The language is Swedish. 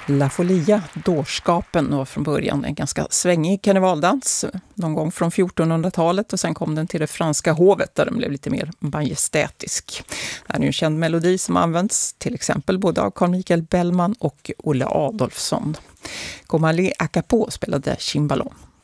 La Folia, dårskapen, var från början en ganska svängig karnevaldans någon gång från 1400-talet och sen kom den till det franska hovet där den blev lite mer majestätisk. Det här är en känd melodi som används till exempel både av Carl Michael Bellman och Olle Adolphson. Comme aller à capot spelade cimbalom.